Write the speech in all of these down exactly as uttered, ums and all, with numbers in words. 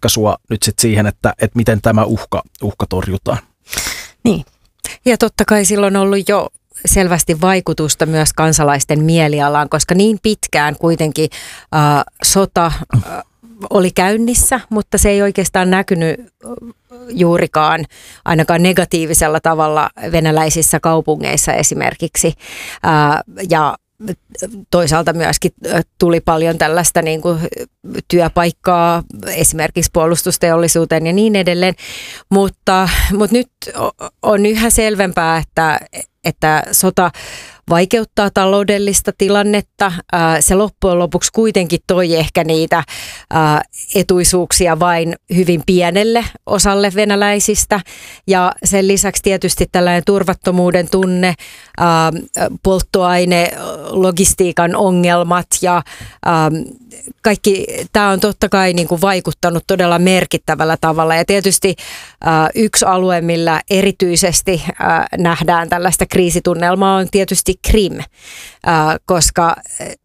ratkaisua nyt sitten siihen, että, että miten tämä uhka, uhka torjutaan. Niin. Ja totta kai silloin on ollut jo selvästi vaikutusta myös kansalaisten mielialaan, koska niin pitkään kuitenkin äh, sota äh, oli käynnissä, mutta se ei oikeastaan näkynyt juurikaan ainakaan negatiivisella tavalla venäläisissä kaupungeissa esimerkiksi. Ää, ja toisaalta myöskin tuli paljon tällaista niin kuin työpaikkaa esimerkiksi puolustusteollisuuteen ja niin edelleen, mutta, mutta nyt on yhä selvempää, että, että sota vaikeuttaa taloudellista tilannetta. Se loppujen lopuksi kuitenkin toi ehkä niitä etuisuuksia vain hyvin pienelle osalle venäläisistä. Ja sen lisäksi tietysti tällainen turvattomuuden tunne, polttoaine, logistiikan ongelmat ja kaikki tämä on totta kai niin kuin vaikuttanut todella merkittävällä tavalla. Ja tietysti yksi alue, millä erityisesti nähdään tällaista kriisitunnelmaa on tietysti Krim, koska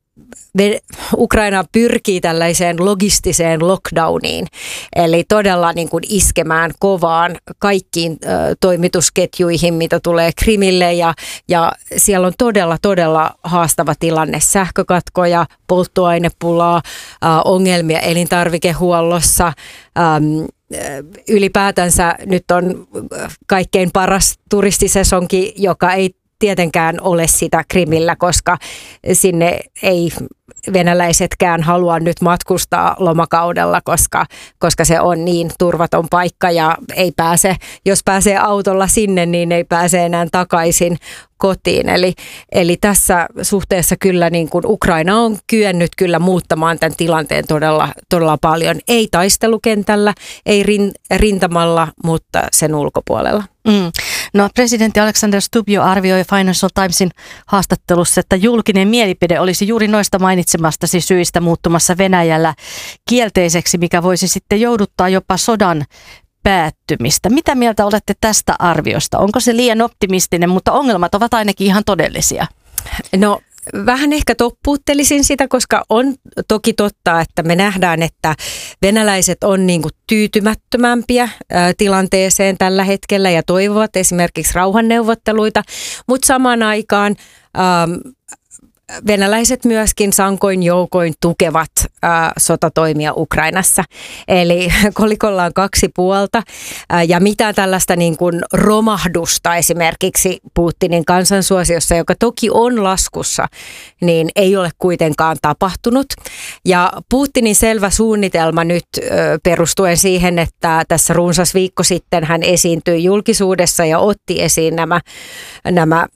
Ukraina pyrkii tällaiseen logistiseen lockdowniin, eli todella niin kuin iskemään kovaan kaikkiin ö, toimitusketjuihin, mitä tulee Krimille, ja, ja siellä on todella, todella haastava tilanne, sähkökatkoja, polttoainepulaa, ö, ongelmia elintarvikehuollossa, ö, ylipäätänsä nyt on kaikkein paras turistisesonki, joka ei tietenkään ole sitä Krimillä, koska sinne ei venäläisetkään halua nyt matkustaa lomakaudella, koska, koska se on niin turvaton paikka ja ei pääse, jos pääsee autolla sinne, niin ei pääse enää takaisin kotiin. Eli, eli tässä suhteessa kyllä niin kuin Ukraina on kyennyt kyllä muuttamaan tämän tilanteen todella, todella paljon. Ei taistelukentällä, ei rin, rintamalla, mutta sen ulkopuolella. Mm. No, presidentti Alexander Stubb jo arvioi Financial Timesin haastattelussa, että julkinen mielipide olisi juuri noista mainitsemastasi syistä muuttumassa Venäjällä kielteiseksi, mikä voisi sitten jouduttaa jopa sodan päättymistä. Mitä mieltä olette tästä arviosta? Onko se liian optimistinen, mutta ongelmat ovat ainakin ihan todellisia? No, vähän ehkä toppuuttelisin sitä, koska on toki totta, että me nähdään, että venäläiset on niin kuin tyytymättömämpiä ää, tilanteeseen tällä hetkellä ja toivovat esimerkiksi rauhanneuvotteluita, mutta samaan aikaan ää, venäläiset myöskin sankoin joukoin tukevat ää, sotatoimia Ukrainassa. Eli kolikolla on kaksi puolta ää, ja mitään tällaista niin kuin romahdusta esimerkiksi Putinin kansansuosiossa, joka toki on laskussa, niin ei ole kuitenkaan tapahtunut. Ja Putinin selvä suunnitelma nyt ä, perustuen siihen, että tässä runsas viikko sitten hän esiintyi julkisuudessa ja otti esiin nämä, nämä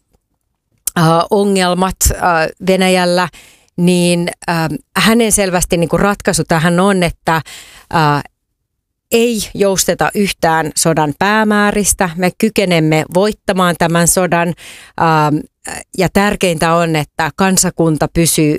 ongelmat Venäjällä, niin hänen selvästi niin kuin ratkaisu tähän on, että ei jousteta yhtään sodan päämääristä. Me kykenemme voittamaan tämän sodan ja tärkeintä on, että kansakunta pysyy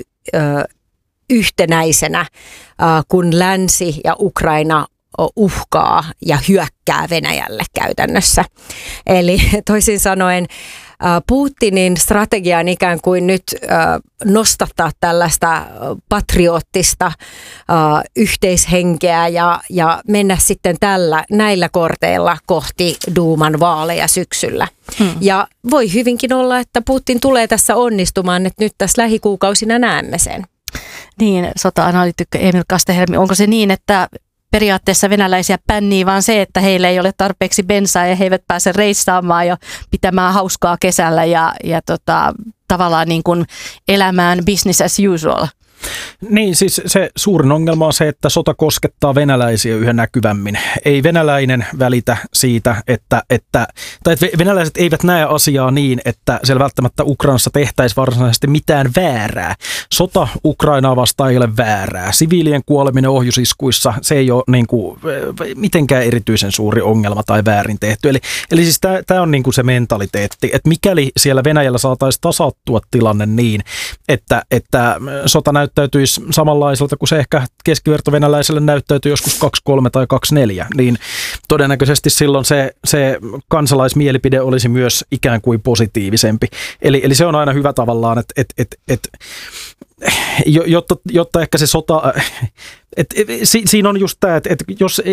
yhtenäisenä, kun länsi ja Ukraina uhkaa ja hyökkää Venäjälle käytännössä. Eli toisin sanoen Putinin strategia on ikään kuin nyt nostattaa tällaista patriottista yhteishenkeä ja, ja mennä sitten tällä, näillä korteilla kohti Duuman vaaleja syksyllä. Hmm. Ja voi hyvinkin olla, että Putin tulee tässä onnistumaan, että nyt tässä lähikuukausina näemme sen. Niin, sota-analyytikko Emil Kastehelmi, onko se niin, että periaatteessa venäläisiä pännii vaan se, että heillä ei ole tarpeeksi bensaa ja he eivät pääse reissaamaan ja pitämään hauskaa kesällä ja, ja tota, tavallaan niin kuin elämään business as usual? Niin, siis se suurin ongelma on se, että sota koskettaa venäläisiä yhä näkyvämmin. Ei venäläinen välitä siitä, että, että, tai että venäläiset eivät näe asiaa niin, että siellä välttämättä Ukrainassa tehtäisiin varsinaisesti mitään väärää. Sota Ukrainaa vastaan ei ole väärää. Siviilien kuoleminen ohjusiskuissa, se ei ole niin kuin, mitenkään erityisen suuri ongelma tai väärin tehty. Eli, eli siis tämä on niin kuin se mentaliteetti, että mikäli siellä Venäjällä saataisiin tasattua tilanne niin, että, että sota näyttää näyttäytyisi samanlaiselta kuin se ehkä keskivertovenäläiselle näyttäytyy joskus kaksi kolme tai kaksi neljä, niin todennäköisesti silloin se, se kansalaismielipide olisi myös ikään kuin positiivisempi. Eli, eli se on aina hyvä tavallaan, että et, et, et, jotta, jotta ehkä se sota, et, et, si, siinä on just tämä, että et jos